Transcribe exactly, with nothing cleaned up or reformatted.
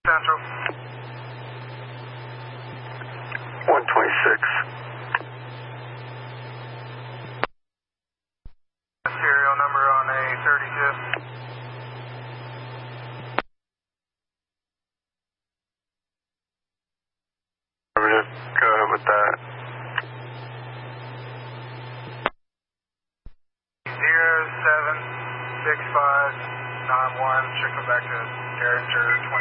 Central. one twenty-six. Serial number on a thirty-two. Affirmative. Go ahead with that. Zero seven six five nine one. Should come back to Derringer twenty.